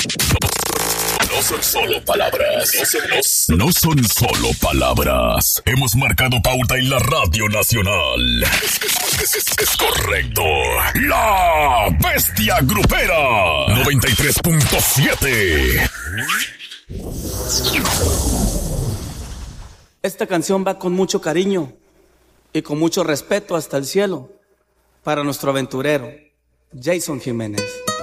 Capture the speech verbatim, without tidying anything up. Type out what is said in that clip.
No son solo palabras. No son, no, no son solo palabras. Hemos marcado pauta en la Radio Nacional. Es, es, es, es correcto. La Bestia Grupera. noventa y tres punto siete. Esta canción va con mucho cariño y con mucho respeto hasta el cielo para nuestro aventurero, Jason Jiménez.